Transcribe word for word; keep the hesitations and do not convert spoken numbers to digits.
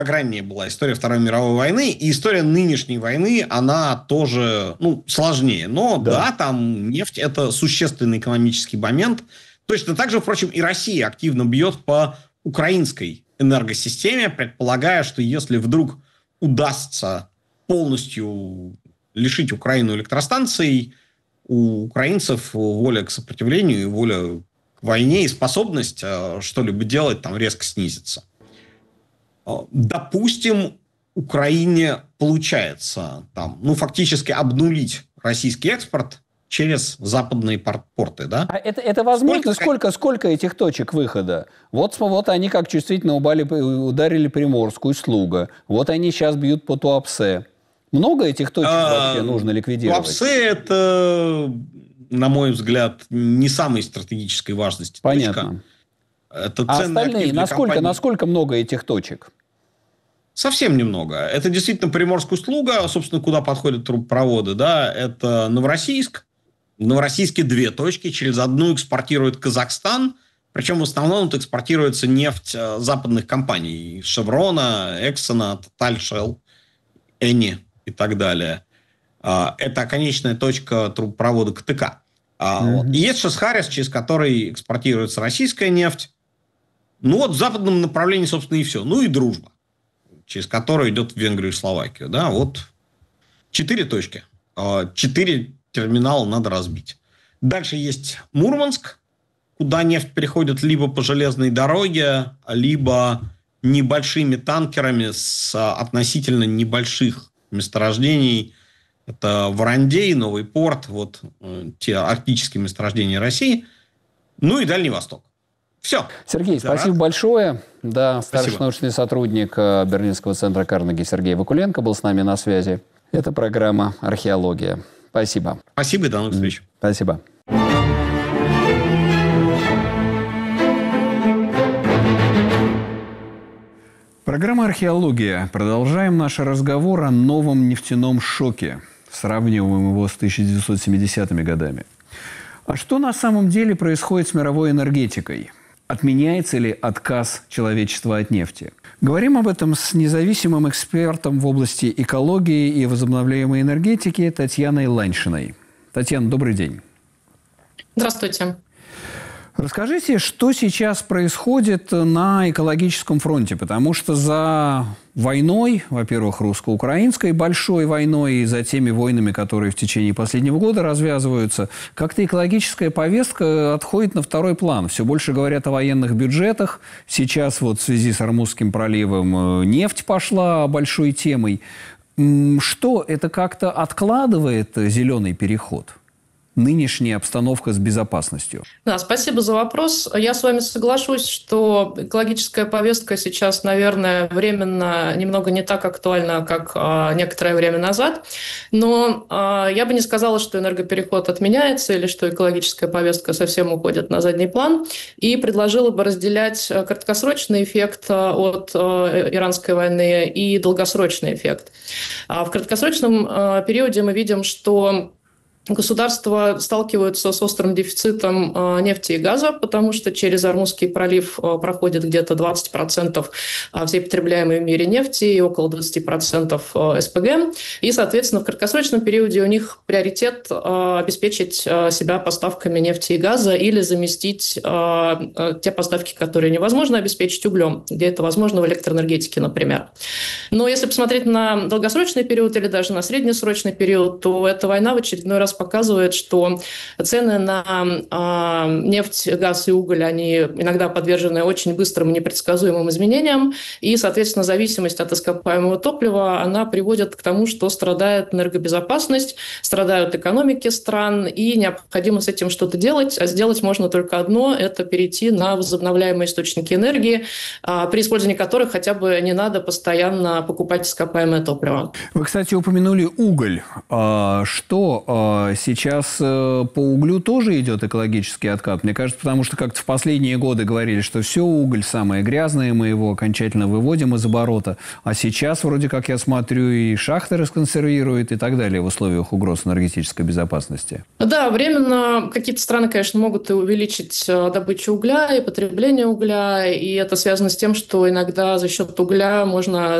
ранее была история Второй мировой войны, и история нынешней войны, она тоже, ну, сложнее. Но да, да там нефть – это существенный экономический момент. Точно так же, впрочем, и Россия активно бьет по украинской энергосистеме, предполагая, что если вдруг удастся полностью лишить Украину электростанций, у украинцев воля к сопротивлению и воля к войне и способность что-либо делать там резко снизится. Допустим, Украине получается там, ну, фактически обнулить российский экспорт через западные порты, да? А это, это возможно? Сколько, сколько, сколько этих точек выхода? Вот, вот они как чувствительно убали, ударили Приморскую, Слуга. Вот они сейчас бьют по Туапсе. Много этих точек а, вообще нужно ликвидировать? Туапсе – это, на мой взгляд, не самой стратегической важности. Понятно. Точка. Это а остальные? Насколько, компании. насколько много этих точек? Совсем немного. Это действительно Приморская Слуга, собственно, куда подходят трубопроводы. Да? Это Новороссийск. В Новороссийске две точки. Через одну экспортирует Казахстан. Причем в основном это экспортируется нефть западных компаний. Шеврона, Эксона, Total Shell, Эни и так далее. Это конечная точка трубопровода КТК. Mm-hmm. И есть Шесхарис, через который экспортируется российская нефть. Ну вот в западном направлении, собственно, и все. Ну и Дружба, через которую идет в Венгрию и Словакию. Да, вот четыре точки. Четыре терминала надо разбить. Дальше есть Мурманск, куда нефть переходит либо по железной дороге, либо небольшими танкерами с относительно небольших месторождений. Это Варандей, Новый порт, вот те арктические месторождения России. Ну и Дальний Восток. Все. Сергей, да, спасибо рад. большое. Да, старший спасибо. научный сотрудник Берлинского центра Карнеги Сергей Вакуленко был с нами на связи. Это программа «Археология». Спасибо. Спасибо и до новых встреч. Спасибо. Программа «Археология». Продолжаем наш разговор о новом нефтяном шоке. Сравниваем его с тысяча девятьсот семидесятыми годами. А что на самом деле происходит с мировой энергетикой? Отменяется ли отказ человечества от нефти? Говорим об этом с независимым экспертом в области экологии и возобновляемой энергетики Татьяной Ланьшиной. Татьяна, добрый день. Здравствуйте. Расскажите, что сейчас происходит на экологическом фронте, потому что за войной, во-первых, русско-украинской большой войной и за теми войнами, которые в течение последнего года развязываются, как-то экологическая повестка отходит на второй план. Все больше говорят о военных бюджетах. Сейчас вот в связи с Ормузским проливом нефть пошла большой темой. Что, это как-то откладывает зеленый переход? Нынешняя обстановка с безопасностью? Да, спасибо за вопрос. Я с вами соглашусь, что экологическая повестка сейчас, наверное, временно немного не так актуальна, как а, некоторое время назад. Но а, я бы не сказала, что энергопереход отменяется или что экологическая повестка совсем уходит на задний план. И предложила бы разделять краткосрочный эффект от а, иранской войны и долгосрочный эффект. А в краткосрочном а, периоде мы видим, что государства сталкиваются с острым дефицитом нефти и газа, потому что через Ормузский пролив проходит где-то двадцать процентов всей потребляемой в мире нефти и около двадцать процентов СПГ. И, соответственно, в краткосрочном периоде у них приоритет обеспечить себя поставками нефти и газа или заместить те поставки, которые невозможно обеспечить углем, где это возможно в электроэнергетике, например. Но если посмотреть на долгосрочный период или даже на среднесрочный период, то эта война в очередной раз показывает, что цены на э, нефть, газ и уголь, они иногда подвержены очень быстрым и непредсказуемым изменениям, и, соответственно, зависимость от ископаемого топлива, она приводит к тому, что страдает энергобезопасность, страдают экономики стран, и необходимо с этим что-то делать, а сделать можно только одно – это перейти на возобновляемые источники энергии, э, при использовании которых хотя бы не надо постоянно покупать ископаемое топливо. Вы, кстати, упомянули уголь. Что Сейчас по углю тоже идет экологический откат. Мне кажется, потому что как-то в последние годы говорили, что все, уголь самое грязное, мы его окончательно выводим из оборота. А сейчас, вроде как я смотрю, и шахты расконсервируют и так далее в условиях угроз энергетической безопасности. Да, временно какие-то страны, конечно, могут и увеличить добычу угля и потребление угля. И это связано с тем, что иногда за счет угля можно